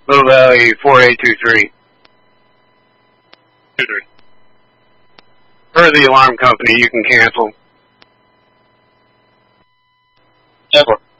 Little Valley 4823. 23. Per the alarm company, you can cancel. 10-4.